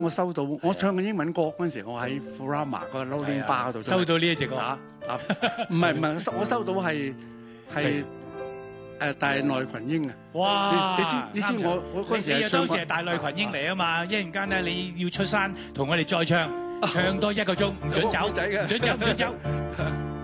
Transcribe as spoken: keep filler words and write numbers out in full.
我收到，我唱緊英文歌嗰陣時，我喺 Furama 個 Loading Bar 嗰度收到呢一隻歌。 啊啊，唔係唔係，我收到係係誒大內群英啊！ 哇！ 你知你知我我嗰陣時你係唱當時係大內群英嚟啊嘛！一陣間咧你要出山同我哋再唱，唱多一個鐘，唔准走，唔准走，唔准走。